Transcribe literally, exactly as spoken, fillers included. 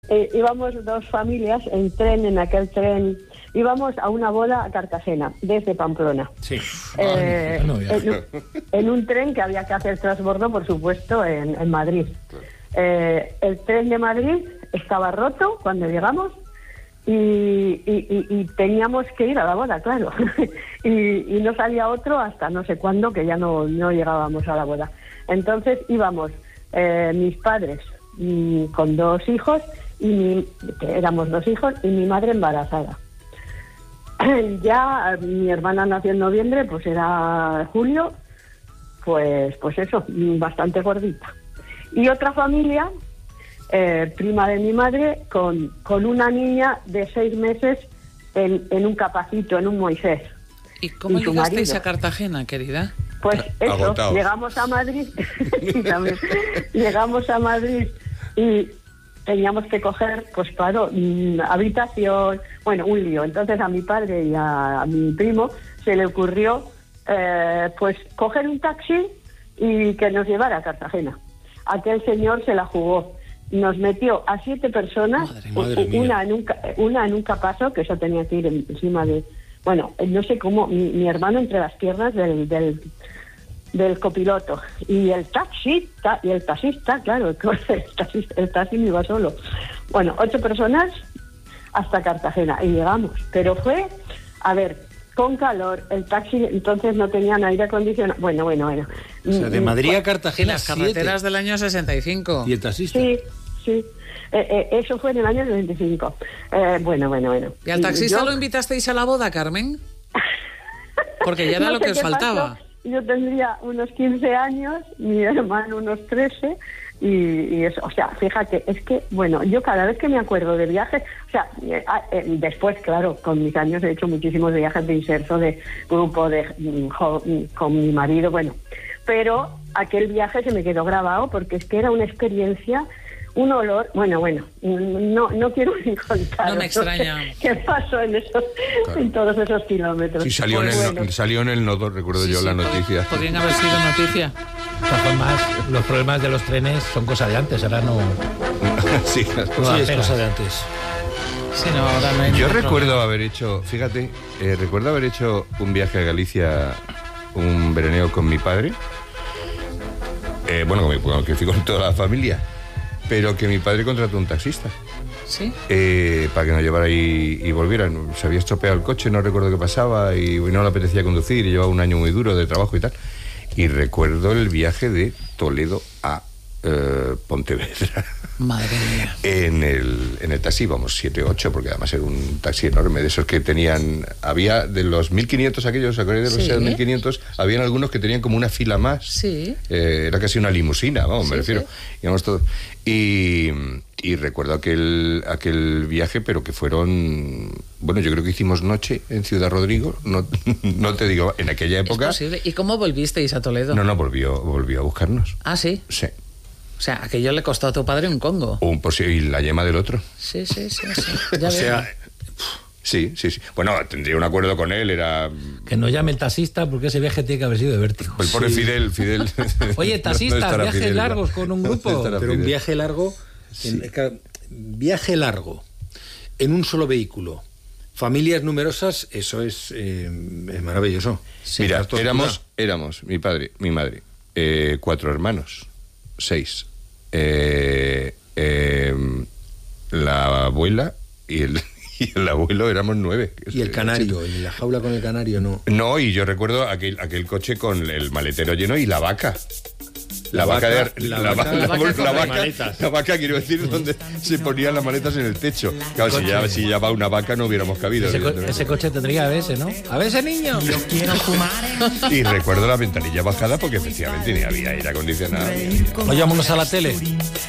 eh, íbamos dos familias en tren, en aquel tren, íbamos a una boda a Cartagena, desde Pamplona. Sí. Eh, Ay, bueno, en, un, en un tren que había que hacer transbordo, por supuesto, en, en Madrid. Eh, el tren de Madrid estaba roto cuando llegamos y, y, y, y teníamos que ir a la boda, claro. y, y no salía otro hasta no sé cuándo, que ya no, no llegábamos a la boda. Entonces íbamos eh, mis padres y, con dos hijos, y mi, que éramos dos hijos, y mi madre embarazada. Ya mi hermana nació en noviembre, pues era julio, pues, pues eso, bastante gordita. Y otra familia, eh, prima de mi madre, con, con una niña de seis meses en, en un capacito, en un Moisés. ¿Y cómo y llegasteis a Cartagena, querida? Pues eso, Agotaos. llegamos a Madrid, sí, también, llegamos a Madrid y teníamos que coger, pues claro, mm, habitación, bueno, un lío. Entonces a mi padre y a, a mi primo se le ocurrió, eh, pues, coger un taxi y que nos llevara a Cartagena. Aquel señor se la jugó. Nos metió a siete personas, Madre, madre mía. una en un ca- una en un capazo, que eso tenía que ir encima de, bueno, no sé cómo, mi, mi hermano entre las piernas del, del del copiloto, y el taxista y el taxista, claro, el taxista, el taxi me iba solo. Bueno, ocho personas hasta Cartagena y llegamos, pero fue, a ver, con calor, el taxi entonces no tenían aire acondicionado. Bueno, bueno, bueno. O sea, de Madrid a Cartagena, Las carreteras siete. del año sesenta y cinco. ¿Y el taxista? Sí, sí. Eh, eh, eso fue en el año veinticinco. Eh, bueno, bueno, bueno. ¿Y al taxista yo- lo invitasteis a la boda, Carmen? Porque ya era No lo sé que os qué faltaba. pasó. Yo tendría unos quince años, mi hermano unos trece, y, y eso, o sea, fíjate, es que, bueno, yo cada vez que me acuerdo de viajes, o sea, eh, eh, después, claro, con mis años he hecho muchísimos viajes de inserso, de grupo, de mm, jo- mm, con mi marido, bueno, pero aquel viaje se me quedó grabado porque es que era una experiencia, un olor, bueno, bueno, no no quiero ni contar. No me extraña. ¿Qué pasó en esos, Claro. en todos esos kilómetros? Sí, salió, en el, Pues bueno. salió en el nodo, recuerdo Sí, yo sí. la noticia. Podrían haber sido noticia. De todas formas, los problemas de los trenes son cosa de antes, ahora no, Sí. no Sí, dan es pena. cosa de antes. Sí, no, ahora no hay Yo ningún recuerdo problema. haber hecho, fíjate, eh, recuerdo haber hecho un viaje a Galicia, un veraneo con mi padre. Eh, bueno, con mi, bueno, que fui con toda la familia, pero que mi padre contrató un taxista ¿Sí? eh, para que nos llevara y, y volvieran. Se había estropeado el coche, no recuerdo qué pasaba y, y no le apetecía conducir y llevaba un año muy duro de trabajo y tal. Y recuerdo el viaje de Toledo a eh, Pontevedra. Madre mía. En el, en el taxi íbamos siete, ocho, porque además era un taxi enorme, de esos que tenían, había de los mil quinientos aquellos, ¿se acuerdan de los Sí. mil quinientos? Habían algunos que tenían como una fila más. Sí. Eh, era casi una limusina, vamos, me Sí, refiero. sí. Íbamos todos. Y, y recuerdo aquel, aquel viaje, pero que fueron, bueno, yo creo que hicimos noche en Ciudad Rodrigo, no, no te digo, en aquella Es época. posible. ¿Y cómo volvisteis a Toledo? No, no, volvió, volvió a buscarnos. Ah, sí. Sí. O sea, aquello le costó a tu padre un congo. Un, pues, y la yema del otro. Sí, sí, sí. sí. Ya O veo. sea, sí, sí, sí. Bueno, tendría un acuerdo con él, era... Que no llame el taxista porque ese viaje tiene que haber sido de vértigo. El pobre Fidel, Fidel. Oye, taxistas, estará viajes Fidel, largos ya. con un grupo. No estará Pero un Fidel. viaje largo, en- es que, viaje largo, en un solo vehículo, familias numerosas, eso es, eh, es maravilloso. Mira, Las torturas. éramos, éramos, mi padre, mi madre, eh, cuatro hermanos, seis. Eh, eh, la abuela y el, y el abuelo éramos nueve. Y el canario, y la jaula con el canario, no. No, y yo recuerdo aquel, aquel coche con el maletero lleno y la vaca. La, La vaca, vaca- de, la la, vaca- va- la la- vaca la con vaca- maletas. la vaca, quiero decir, donde se ponían las maletas en el techo. Claro, si ya, si ya va una vaca no hubiéramos cabido. Ese, co- evidentemente. ese coche tendría A B S, ¿no? A B S, niño. Y recuerdo la ventanilla bajada porque efectivamente ni había aire acondicionado. Vayámonos a la tele.